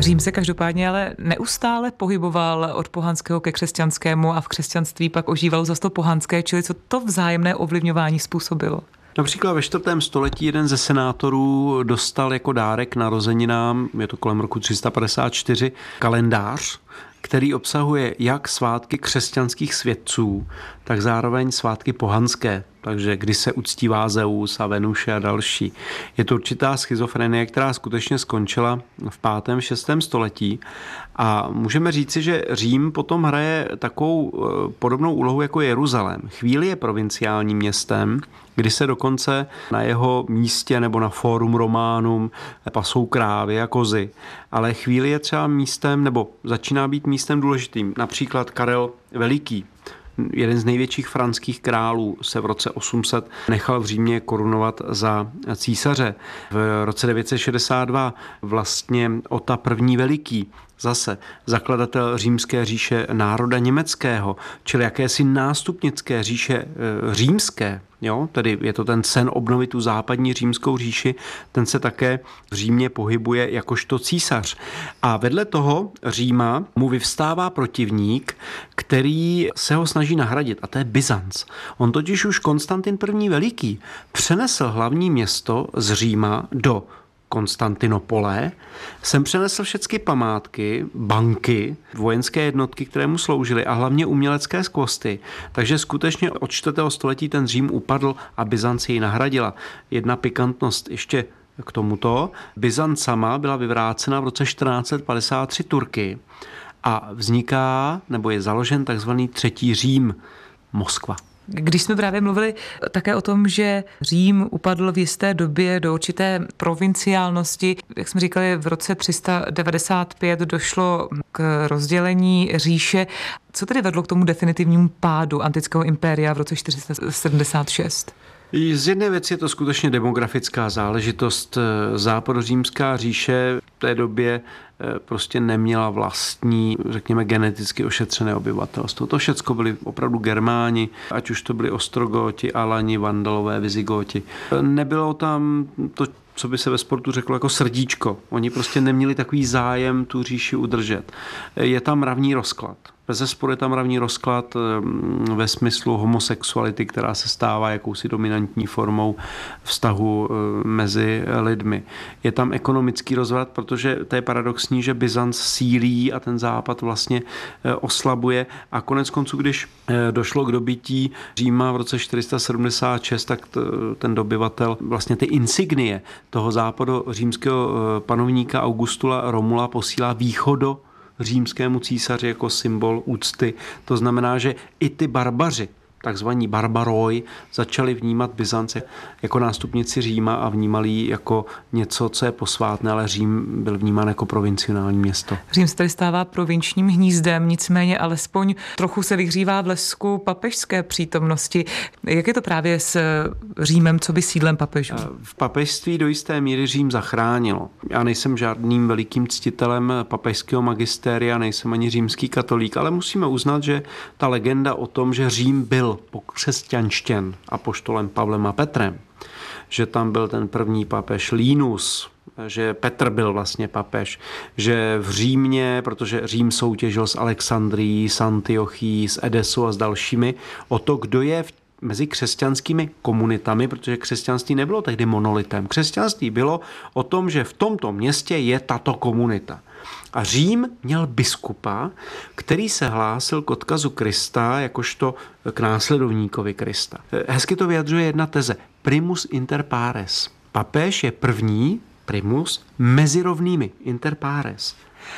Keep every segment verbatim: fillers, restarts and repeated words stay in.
Řím se každopádně ale neustále pohyboval od pohanského ke křesťanskému a v křesťanství pak ožívalo zase to pohanské, čili co to vzájemné ovlivňování způsobilo? Například ve čtvrtém století jeden ze senátorů dostal jako dárek narozeninám, je to kolem roku tři sta padesát čtyři, kalendář, který obsahuje jak svátky křesťanských světců, tak zároveň svátky pohanské, takže kdy se uctívá Zeus a Venuše a další. Je to určitá schizofrenie, která skutečně skončila v pátém šestém století a můžeme říci, že Řím potom hraje takovou podobnou úlohu jako Jeruzalém. Chvíli je provinciálním městem, kdy se dokonce na jeho místě nebo na Forum Romanum pasou krávy a kozy, ale chvíli je třeba místem, nebo začíná být místem důležitým. Například Karel Veliký, jeden z největších franských králů, se v roce osm set nechal v Římě korunovat za císaře. V roce devět set šedesát dva vlastně Ota první Veliký, zase zakladatel římské říše národa německého, čili jakési nástupnické říše římské, jo? Tedy je to ten sen obnovit tu západní římskou říši, ten se také v Římě pohybuje jakožto císař. A vedle toho Říma mu vyvstává protivník, který se ho snaží nahradit, a to je Byzanc. On totiž už Konstantin první Veliký přenesl hlavní město z Říma do Konstantinopole, sem přenesl všechny památky, banky, vojenské jednotky, které mu sloužily a hlavně umělecké skvosty. Takže skutečně od čtvrtého století ten Řím upadl a Byzanci ji nahradila. Jedna pikantnost ještě k tomuto. Byzanc sama byla vyvrácena v roce čtrnáct set padesát tři Turky a vzniká, nebo je založen takzvaný třetí Řím, Moskva. Když jsme právě mluvili také o tom, že Řím upadl v jisté době do určité provinciálnosti, jak jsme říkali, v roce tři sta devadesát pět došlo k rozdělení říše. Co tedy vedlo k tomu definitivnímu pádu antického impéria v roce čtyři sta sedmdesát šest? Z jedné věci je to skutečně demografická záležitost. Západořímská říše v té době prostě neměla vlastní, řekněme, geneticky ošetřené obyvatelstvo. To všecko byli opravdu Germáni, ať už to byli Ostrogoti, Alani, Vandalové, Vizigoti. Nebylo tam to, co by se ve sportu řeklo jako srdíčko. Oni prostě neměli takový zájem tu říši udržet. Je tam mravní rozklad. Bezesporu je tam mravní rozklad ve smyslu homosexuality, která se stává jakousi dominantní formou vztahu mezi lidmi. Je tam ekonomický rozvrat, protože to je paradoxní, že Byzanc sílí a ten západ vlastně oslabuje. A konec konců, když došlo k dobytí Říma v roce čtyři sta sedmdesát šest, tak ten dobyvatel vlastně ty insignie toho západu římského panovníka Augustula Romula posílá východo římskému císaři jako symbol úcty. To znamená, že i ty barbaři, takzvaní barbaroj, začali vnímat Byzance jako nástupnici Říma a vnímali ji jako něco, co je posvátné, ale Řím byl vnímán jako provincionální město. Řím se tady stává provinčním hnízdem, nicméně alespoň trochu se vyhřívá v lesku papežské přítomnosti. Jak je to právě s Římem, co by sídlem papežů? V papežství do jisté míry Řím zachránilo. Já nejsem žádným velikým ctitelem papežského magistéria, nejsem ani římský katolík, ale musíme uznat, že ta legenda o tom, že Řím byl pokřesťanštěn apoštolem Pavlem a Petrem, že tam byl ten první papež Linus, že Petr byl vlastně papež, že v Římě, protože Řím soutěžil s Alexandrií, s Antiochií, s Edesou a s dalšími, o to, kdo je v mezi křesťanskými komunitami, protože křesťanství nebylo tehdy monolitem. Křesťanství bylo o tom, že v tomto městě je tato komunita. A Řím měl biskupa, který se hlásil k odkazu Krista jakožto k následovníkovi Krista. Hezky to vyjadřuje jedna teze. Primus inter pares. Papež je první, primus, mezi rovnými, inter pares.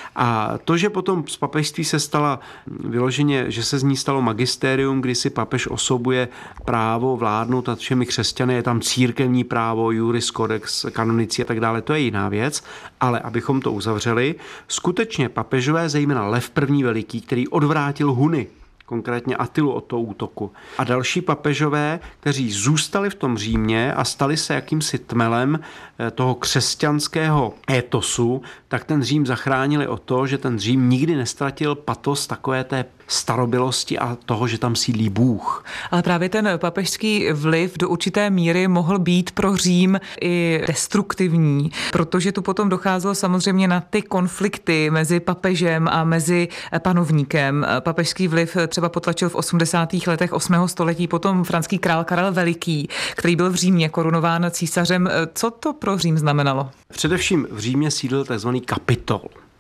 A to, že potom z papežství se stala vyloženě, že se z ní stalo magistérium, kdy si papež osobuje právo vládnout nad všemi křesťany, je tam církevní právo, juris codex, kanonici a tak dále, to je jiná věc, ale abychom to uzavřeli, skutečně papežové, zejména Lev první Veliký, který odvrátil Huny, konkrétně Attilu od toho útoku. A další papežové, kteří zůstali v tom Římě a stali se jakýmsi tmelem toho křesťanského étosu, tak ten Řím zachránili o to, že ten Řím nikdy nestratil patos takové té starobylosti a toho, že tam sídlí Bůh. Ale právě ten papežský vliv do určité míry mohl být pro Řím i destruktivní, protože tu potom docházelo samozřejmě na ty konflikty mezi papežem a mezi panovníkem. Papežský vliv třeba potlačil v osmdesátých letech osmého století potom franský král Karel Veliký, který byl v Římě korunován císařem. Co to pro Řím znamenalo? Především v Římě sídlil tzv. Kapitol.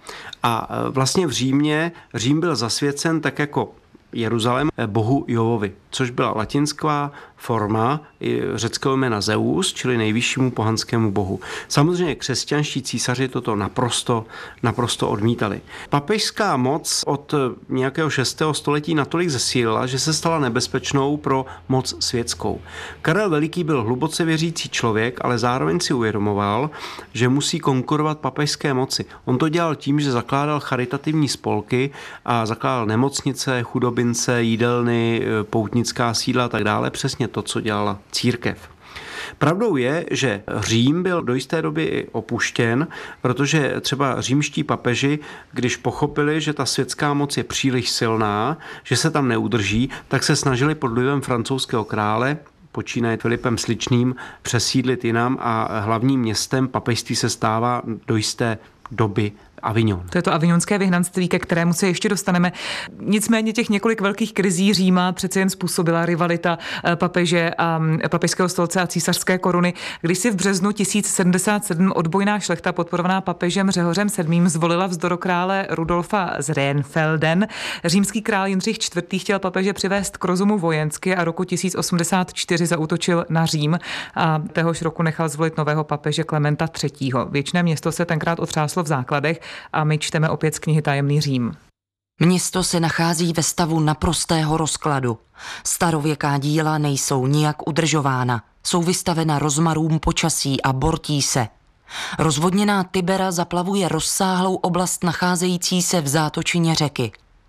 A vlastně v Římě Řím byl zasvěcen tak jako Jeruzalém bohu Jovovi, což byla latinská forma řeckého jména Zeus, čili nejvyššímu pohanskému bohu. Samozřejmě křesťanští císaři toto naprosto, naprosto odmítali. Papežská moc od nějakého šestého století natolik zesílila, že se stala nebezpečnou pro moc světskou. Karel Veliký byl hluboce věřící člověk, ale zároveň si uvědomoval, že musí konkurovat papežské moci. On to dělal tím, že zakládal charitativní spolky a zakládal nemocnice, chudobince, jídelny, poutnická sídla a tak dále, přesně to, co dělala církev. Pravdou je, že Řím byl do jisté doby opuštěn, protože třeba římští papeži, když pochopili, že ta světská moc je příliš silná, že se tam neudrží, tak se snažili pod vlivem francouzského krále, počínaje Filipem Sličným, přesídlit jinam a hlavním městem papežství se stává do jisté doby Avignon. To je to avignonské vyhnanství, ke kterému se ještě dostaneme. Nicméně těch několik velkých krizí Říma přece jen způsobila rivalita papeže a papežského stolce a císařské koruny. Když si v březnu tisíc sedmdesát sedm odbojná šlechta podporovaná papežem Řehořem sedmým zvolila vzdorokrále Rudolfa z Rheinfelden, římský král Jindřich čtvrtý. chtěl papeže přivést k rozumu vojensky a roku tisíc osmdesát čtyři zaútočil na Řím a téhož roku nechal zvolit nového papeže Klementa třetího. Věčné město se tenkrát otřáslo v základech a my čteme opět z knihy Tajemný Řím. Město se nachází ve stavu naprostého rozkladu. Starověká díla nejsou nijak udržována, jsou vystavena rozmarům počasí a bortí se. Rozvodněná Tibera zaplavuje rozsáhlou oblast nacházející se v zátočině řeky.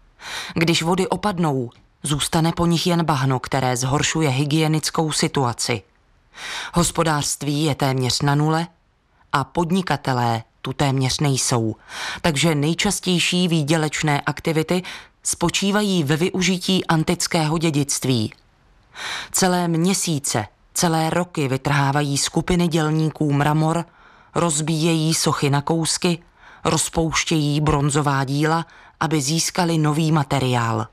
Když vody opadnou, zůstane po nich jen bahno, které zhoršuje hygienickou situaci. Hospodářství je téměř na nule a podnikatelé tu téměř nejsou, takže nejčastější výdělečné aktivity spočívají ve využití antického dědictví. Celé měsíce, celé roky vytrhávají skupiny dělníků mramor, rozbíjejí sochy na kousky, rozpouštějí bronzová díla, aby získali nový materiál.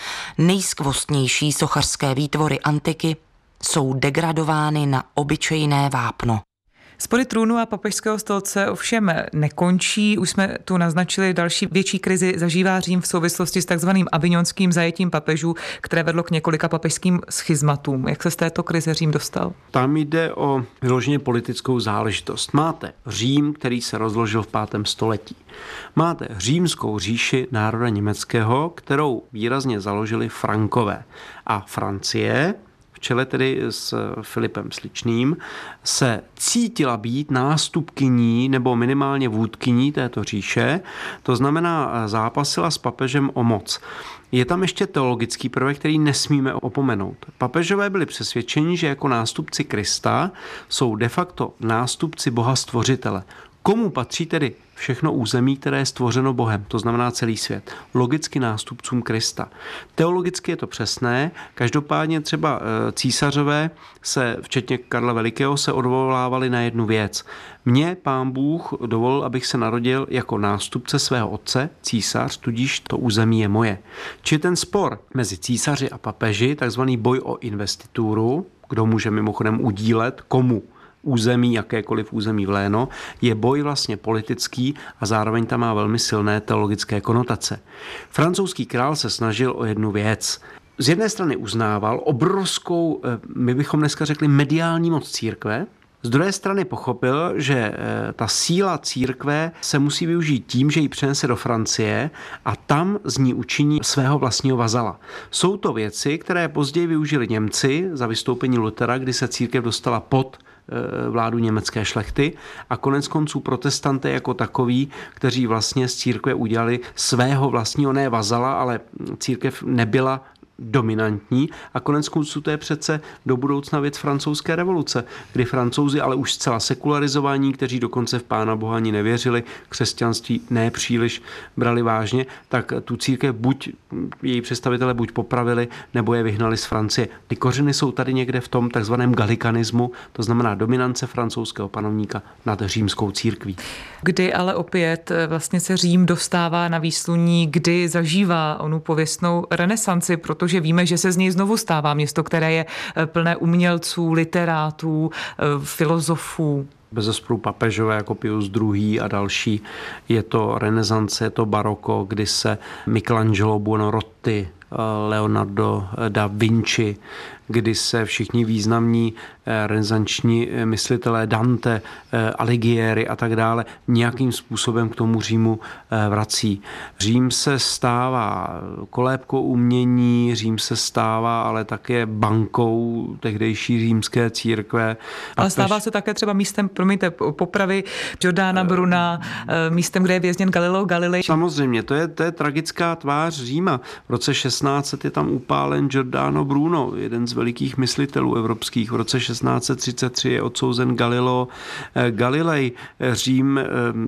Nejskvostnější sochařské výtvory antiky jsou degradovány na obyčejné vápno. Spory trůnu a papežského stolce ovšem nekončí. Už jsme tu naznačili, další větší krizi zažívá Řím v souvislosti s takzvaným avignonským zajetím papežů, které vedlo k několika papežským schizmatům. Jak se z této krize Řím dostal? Tam jde o vyloženě politickou záležitost. Máte Řím, který se rozložil v pátém století. Máte římskou říši národa německého, kterou výrazně založili Frankové. A Francie, v čele tedy s Filipem Sličným, se cítila být nástupkyní nebo minimálně vůdkyní této říše, to znamená zápasila s papežem o moc. Je tam ještě teologický prvek, který nesmíme opomenout. Papežové byli přesvědčeni, že jako nástupci Krista jsou de facto nástupci Boha Stvořitele. Komu patří tedy všechno území, které je stvořeno Bohem, to znamená celý svět? Logicky nástupcům Krista. Teologicky je to přesné, každopádně třeba císařové se, včetně Karla Velikého, se odvolávali na jednu věc. Mně Pán Bůh dovolil, abych se narodil jako nástupce svého otce, císař, tudíž to území je moje. Či ten spor mezi císaři a papeži, takzvaný boj o investituru, kdo může mimochodem udílet, komu území, jakékoliv území vléno, je boj vlastně politický a zároveň tam má velmi silné teologické konotace. Francouzský král se snažil o jednu věc. Z jedné strany uznával obrovskou, my bychom dneska řekli, mediální moc církve, z druhé strany pochopil, že ta síla církve se musí využít tím, že ji přenese do Francie a tam z ní učiní svého vlastního vazala. Jsou to věci, které později využili Němci za vystoupení Luthera, kdy se církev dostala pod vládu německé šlechty a konec konců protestanté jako takoví, kteří vlastně z církve udělali svého vlastního ne vazala, ale církev nebyla dominantní a konec konců to je přece do budoucna věc francouzské revoluce, kdy Francouzi, ale už zcela sekularizovaní, kteří dokonce v Pána Boha ani nevěřili, křesťanství ne příliš brali vážně, tak tu církev buď její představitelé buď popravili, nebo je vyhnali z Francie. Ty kořeny jsou tady někde v tom takzvaném galikanismu, to znamená dominance francouzského panovníka nad římskou církví. Kdy ale opět vlastně se Řím dostává na výsluní, kdy zažívá onu pověstnou renesanci, protože víme, že se z něj znovu stává město, které je plné umělců, literátů, filozofů. Bezesporu papežové jako Pius druhý. a další. Je to renesance, je to baroko, kdy se Michelangelo Buonarroti, Leonardo da Vinci, kdy se všichni významní renesanční myslitelé Dante, Alighieri a tak dále nějakým způsobem k tomu Římu vrací. Řím se stává kolébkou umění, Řím se stává ale také bankou tehdejší římské církve. Ale stává se také třeba místem, promiňte, popravy Giordana Bruna, místem, kde je vězněn Galileo Galilei. Samozřejmě, to je, to je tragická tvář Říma. V roce šestnáct set je tam upálen Giordano Bruno, jeden z velikých myslitelů evropských. V roce šestnáct set třicet tři je odsouzen Galileo Galilei. Řím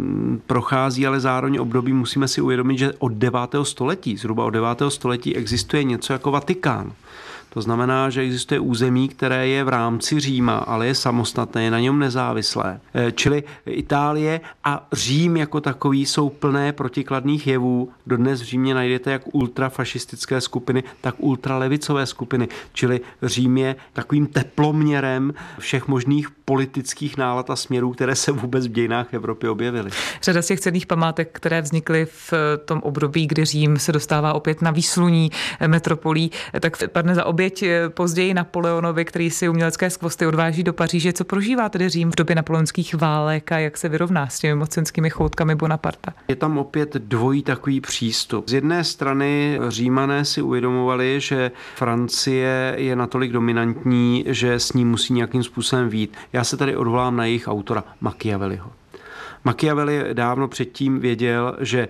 prochází ale zároveň období, musíme si uvědomit, že od devátého století, zhruba od devátého století existuje něco jako Vatikán. To znamená, že existuje území, které je v rámci Říma, ale je samostatné, je na něm nezávislé. Čili Itálie a Řím jako takový jsou plné protikladných jevů. Dodnes v Římě najdete jak ultrafašistické skupiny, tak ultralevicové skupiny. Čili Řím je takovým teploměrem všech možných politických nálad a směrů, které se vůbec v dějinách Evropy objevily. Řada z těch cenných památek, které vznikly v tom období, kdy Řím se dostává opět na výsluní metropolí, tak padne za oběť později Napoleonovi, který si umělecké skvosty odváží do Paříže. Co prožívá tedy Řím v době napoleonských válek a jak se vyrovná s těmi mocenskými choutkami Bonaparta? Je tam opět dvojí takový přístup. Z jedné strany Římané si uvědomovali, že Francie je natolik dominantní, že s ní musí nějakým způsobem vyjít. Já se tady odvolám na jejich autora Machiavelliho. Machiavelli dávno předtím věděl, že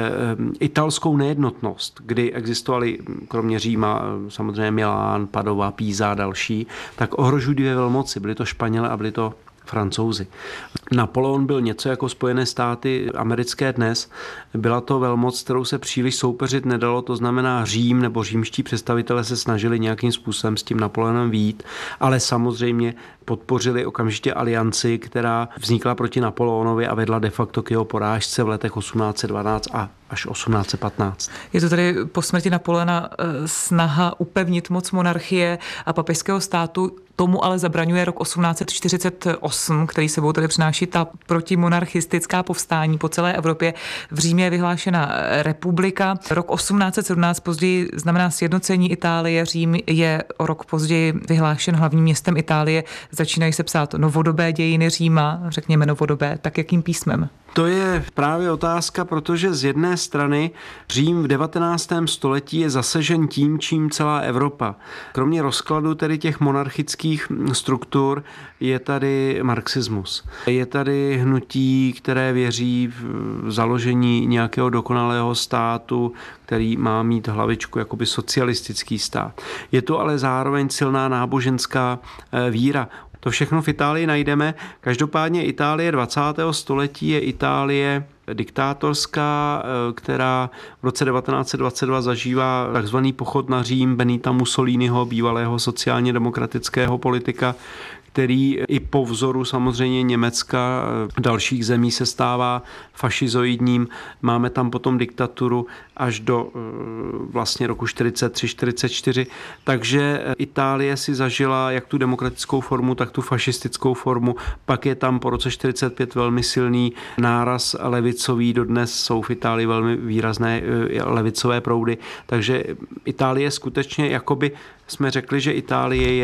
italskou nejednotnost, kdy existovaly kromě Říma samozřejmě Milán, Padova, Písa a další, tak ohrožují dvě velmoci. Byly to Španělé a byly to Francouzi. Napoleon byl něco jako Spojené státy americké dnes. Byla to velmoc, kterou se příliš soupeřit nedalo, to znamená Řím nebo římští představitelé se snažili nějakým způsobem s tím Napoleonem vyjít, ale samozřejmě podpořili okamžitě alianci, která vznikla proti Napoleonovi a vedla de facto k jeho porážce v letech osmnáct set dvanáct a až osmnáct set patnáct. Je to tedy po smrti Napoleona snaha upevnit moc monarchie a papežského státu. Tomu ale zabraňuje rok osmnáct set čtyřicet osm, který sebou tedy přináší ta protimonarchistická povstání po celé Evropě. V Římě je vyhlášena republika. Rok osmnáct set sedmnáct později znamená sjednocení Itálie. Řím je o rok později vyhlášen hlavním městem Itálie. Začínají se psát novodobé dějiny Říma, řekněme novodobé, tak jakým písmem? To je právě otázka, protože z jedné strany Řím v devatenáctém století je zasežen tím, čím celá Evropa. Kromě rozkladu tedy těch monarchických struktur je tady marxismus. Je tady hnutí, které věří v založení nějakého dokonalého státu, který má mít hlavičku jakoby socialistický stát. Je to ale zároveň silná náboženská víra. To všechno v Itálii najdeme. Každopádně Itálie dvacátého století je Itálie diktátorská, která v roce devatenáct set dvacet dva zažívá takzvaný pochod na Řím Benita Mussoliniho, bývalého sociálně demokratického politika, který i po vzoru samozřejmě Německa a dalších zemí se stává fašizoidním. Máme tam potom diktaturu až do vlastně roku čtyřicet tři čtyřicet čtyři. Takže Itálie si zažila jak tu demokratickou formu, tak tu fašistickou formu. Pak je tam po roce čtyřicet pět velmi silný náraz levicový. Dodnes jsou v Itálii velmi výrazné levicové proudy. Takže Itálie skutečně, jakoby jsme řekli, že Itálie je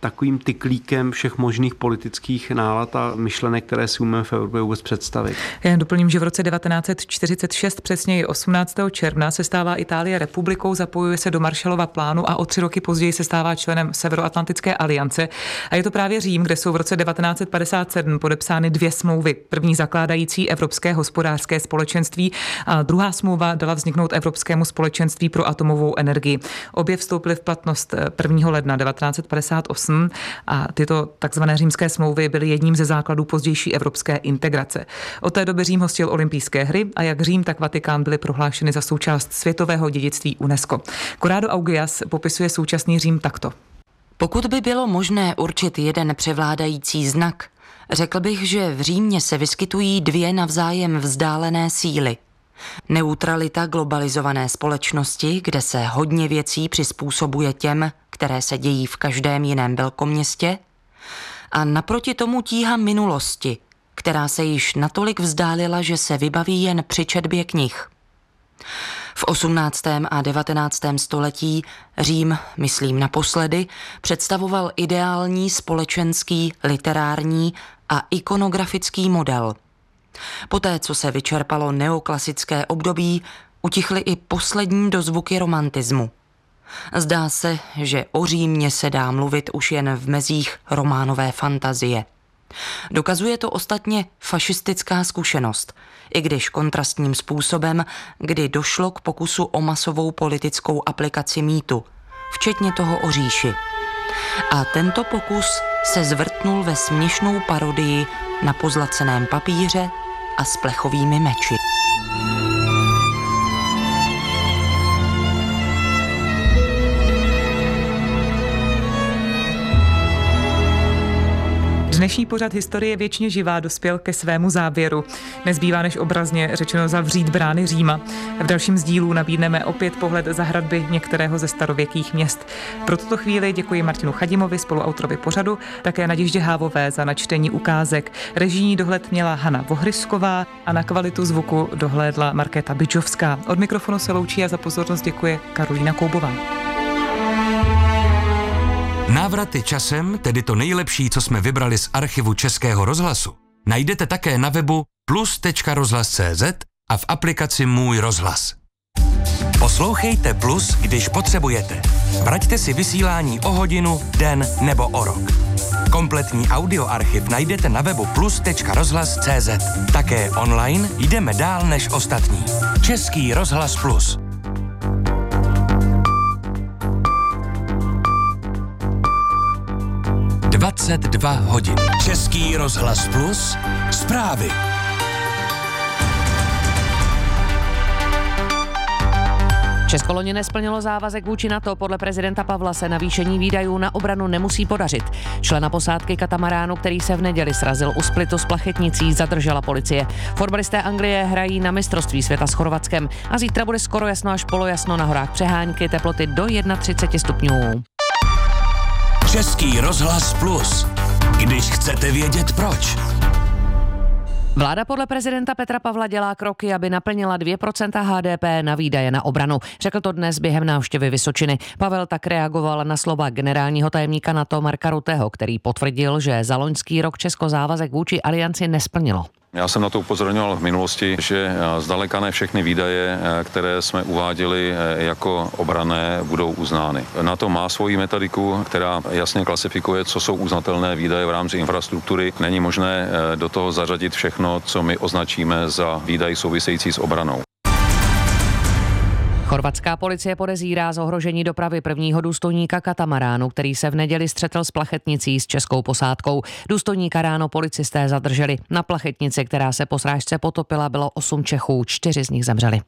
takovým tyklíkem všech možných politických nálad a myšlenek, které si umíme v Evropě vůbec představit. Já jen doplním, že v roce devatenáct set čtyřicet šest, přesněji osmnáctého června, se stává Itálie republikou, zapojuje se do Marshallova plánu a o tři roky později se stává členem Severoatlantické aliance. A je to právě Řím, kde jsou v roce devatenáct set padesát sedm podepsány dvě smlouvy. První zakládající Evropské hospodářské společenství a druhá smlouva dala vzniknout Evropskému společenství pro atomovou energii. Obě vstoupily v platnost prvního ledna devatenáct set padesát osm a tyto takzvané římské smlouvy byly jedním ze základů pozdější evropské integrace. Od té doby Řím hostil olympijské hry a jak Řím, tak Vatikán byly prohlášeny za součást světového dědictví UNESCO. Corrado Augias popisuje současný Řím takto. Pokud by bylo možné určit jeden převládající znak, řekl bych, že v Římě se vyskytují dvě navzájem vzdálené síly. Neutralita globalizované společnosti, kde se hodně věcí přizpůsobuje těm, které se dějí v každém jiném velkoměstě, a naproti tomu tíha minulosti, která se již natolik vzdálila, že se vybaví jen při četbě knih. V osmnáctém a devatenáctém století Řím, myslím naposledy, představoval ideální společenský, literární a ikonografický model. Poté, co se vyčerpalo neoklasické období, utichly i poslední dozvuky romantismu. Zdá se, že o Římě se dá mluvit už jen v mezích románové fantazie. Dokazuje to ostatně fašistická zkušenost, i když kontrastním způsobem, kdy došlo k pokusu o masovou politickou aplikaci mýtu, včetně toho o říši. A tento pokus se zvrtnul ve směšnou parodii na pozlaceném papíře a s plechovými meči. Dnešní pořad Historie věčně živá dospěl ke svému závěru. Nezbývá než obrazně řečeno zavřít brány Říma. V dalším z dílů nabídneme opět pohled za hradby některého ze starověkých měst. Pro tuto chvíli děkuji Martinu Chadimovi, spoluautorovi pořadu, také Naděždě Hávové za načtení ukázek. Režijní dohled měla Hana Vohrysková a na kvalitu zvuku dohlédla Markéta Bydžovská. Od mikrofonu se loučí a za pozornost děkuje Karolína Koubová. Návraty časem, tedy to nejlepší, co jsme vybrali z archivu Českého rozhlasu, najdete také na webu plus tečka rozhlas tečka cé zet a v aplikaci Můj rozhlas. Poslouchejte Plus, když potřebujete. Vraťte si vysílání o hodinu, den nebo o rok. Kompletní audioarchiv najdete na webu plus tečka rozhlas tečka cé zet. Také online jdeme dál než ostatní. Český rozhlas Plus. dvacet dva hodin. Český rozhlas Plus. Zprávy. Česko loni nesplnilo závazek vůči NATO. Podle prezidenta Pavla se navýšení výdajů na obranu nemusí podařit. Člena posádky katamaránu, který se v neděli srazil u Splitu s plachetnicí, zadržela policie. Fotbalisté Anglie hrají na mistrovství světa s Chorvatskem a zítra bude skoro jasno až polojasno, na horách přehánky, teploty do třicet jedna stupňů. Český rozhlas Plus. Když chcete vědět proč. Vláda podle prezidenta Petra Pavla dělá kroky, aby naplnila dvě procenta há dé pé na výdaje na obranu. Řekl to dnes během návštěvy Vysočiny. Pavel tak reagoval na slova generálního tajemníka NATO Marka Rutteho, který potvrdil, že za loňský rok Česko závazek vůči alianci nesplnilo. Já jsem na to upozorňoval v minulosti, že zdaleka ne všechny výdaje, které jsme uváděli jako obranné, budou uznány. NATO má svoji metodiku, která jasně klasifikuje, co jsou uznatelné výdaje v rámci infrastruktury. Není možné do toho zařadit všechno, co my označíme za výdaj související s obranou. Chorvatská policie podezírá z ohrožení dopravy prvního důstojníka katamaránu, který se v neděli střetl s plachetnicí s českou posádkou. Důstojníka ráno policisté zadrželi. Na plachetnici, která se po srážce potopila, bylo osm Čechů, čtyři z nich zemřeli.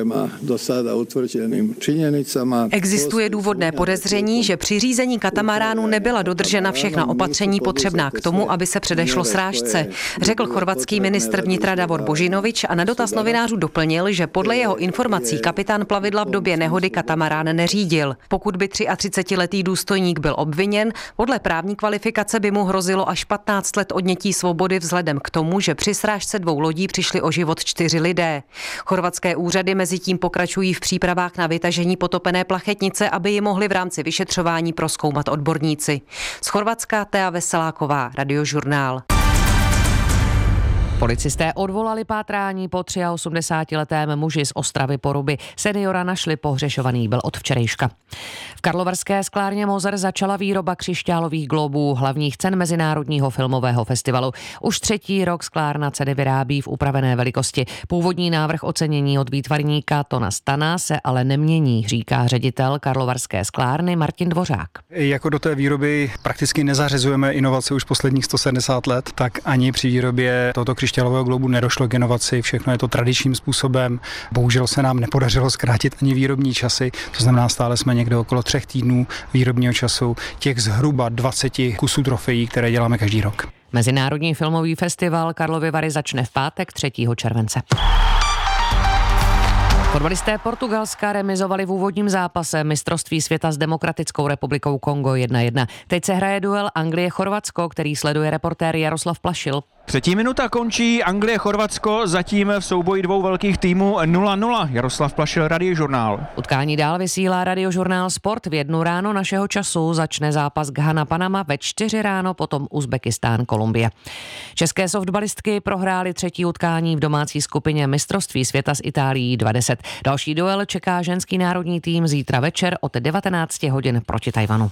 Existuje důvodné podezření, že při řízení katamaránu nebyla dodržena všechna opatření potřebná k tomu, aby se předešlo srážce, řekl chorvatský ministr vnitra Davor Božinovič a na dotaz novinářů doplnil, že podle jeho informací kapitán plavidla v době nehody katamarán neřídil. Pokud by třicetiletý důstojník byl obviněn, podle právní kvalifikace by mu hrozilo až patnáct let odnětí svobody vzhledem k tomu, že při srážce dvou lodí přišli o život čtyři lidé. Chorvatské úřady mezi tím pokračují v přípravách na vytažení potopené plachetnice, aby ji mohli v rámci vyšetřování prozkoumat odborníci. Z Chorvatska Thea Veseláková, Radiožurnál. Policisté odvolali pátrání po osmdesátiletém muži z Ostravy Poruby. Seniora našli, pohřešovaný byl od včerejška. V karlovarské sklárně Moser začala výroba křišťálových globů, hlavních cen Mezinárodního filmového festivalu. Už třetí rok sklárna ceny vyrábí v upravené velikosti. Původní návrh ocenění od výtvarníka Tona Stana se ale nemění, říká ředitel karlovarské sklárny Martin Dvořák. Jako do té výroby prakticky nezařizujeme inovace už posledních sto sedmdesát let, tak ani při výrobě tohoto křišťálového globu nedošlo k inovaci, všechno je to tradičním způsobem. Bohužel se nám nepodařilo zkrátit ani výrobní časy, to znamená, stále jsme někde okolo třech týdnů výrobního času těch zhruba dvaceti kusů trofejí, které děláme každý rok. Mezinárodní filmový festival Karlovy Vary začne v pátek třetího července. Fotbalisté Portugalska remizovali v úvodním zápase mistrovství světa s Demokratickou republikou Kongo jedna jedna. Teď se hraje duel Anglie-Chorvatsko, který sleduje reportér Jaroslav Plašil. Třetí minuta končí, Anglie-Chorvatsko zatím v souboji dvou velkých týmů nula nula. Jaroslav Plašil, Radiožurnál. Utkání dál vysílá Radiožurnál Sport. V jednu ráno našeho času začne zápas Ghana-Panama, ve čtyři ráno potom Uzbekistán-Kolumbie. České softbalistky prohrály třetí utkání v domácí skupině mistrovství světa s Itálií dva deset. Další duel čeká ženský národní tým zítra večer od devatenáct hodin proti Tajvanu.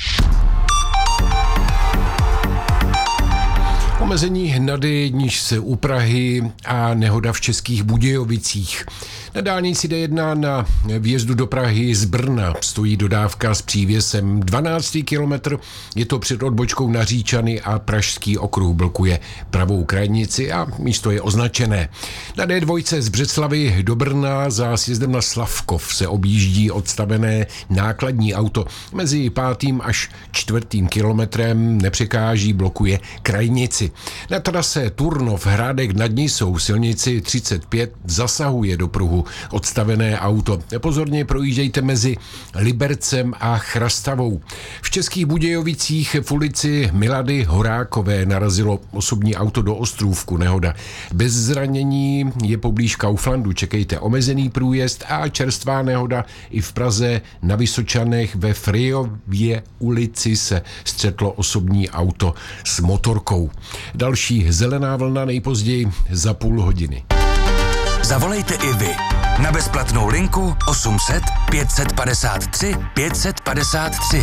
Omezení hnady, níž se u Prahy a nehoda v Českých Budějovicích. Na dálnici D jedna na vjezdu do Prahy z Brna stojí dodávka s přívěsem dvanáctý kilometr. Je to před odbočkou na Říčany a Pražský okruh blokuje pravou krajnici a místo je označené. Na D dva z Břeclavy do Brna za sjezdem na Slavkov se objíždí odstavené nákladní auto. Mezi pátým až čtvrtým kilometrem nepřekáží, blokuje krajnici. Na trase Turnov Hrádek nad Nisou silnici třicet pět zasahuje do pruhu odstavené auto. Pozorně projíždějte mezi Libercem a Chrastavou. V Českých Budějovicích v ulici Milady Horákové narazilo osobní auto do ostrůvku, nehoda. Bez zranění je poblíž Kauflandu, čekejte omezený průjezd a čerstvá nehoda i v Praze na Vysočanech ve Frijově ulici se střetlo osobní auto s motorkou. Další zelená vlna nejpozději za půl hodiny. Zavolejte i vy na bezplatnou linku osm set pět padesát tři pět padesát tři.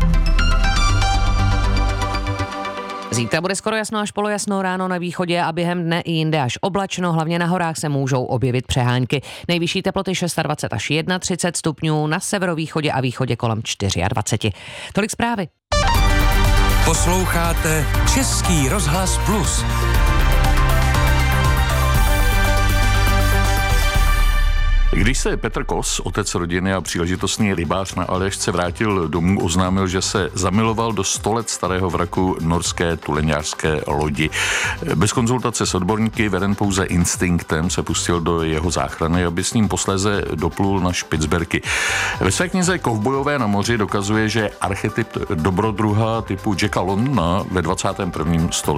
Zítra bude skoro jasno až polojasno, ráno na východě a během dne i jinde až oblačno, hlavně na horách se můžou objevit přehánky. Nejvyšší teploty dvacet šest až třicet jedna stupňů, na severovýchodě a východě kolem dvacet čtyři. Tolik zprávy. Posloucháte Český rozhlas Plus. Když se Petr Kos, otec rodiny a příležitostný rybář na Aljašce, vrátil domů, oznámil, že se zamiloval do sto let starého vraku norské tuleňářské lodi. Bez konzultace s odborníky, veden pouze instinktem, se pustil do jeho záchrany, aby s ním posléze doplul na Špicberky. Ve své knize Kovbojové na moři dokazuje, že archetyp dobrodruha typu Jacka Londona ve dvacátém prvním století